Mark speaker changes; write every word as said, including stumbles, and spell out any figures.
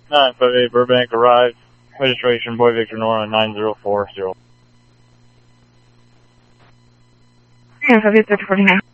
Speaker 1: nine five eight Burbank arrived. Registration Boy Victor Nora nine zero four zero.
Speaker 2: nine five eight thirty forty-nine.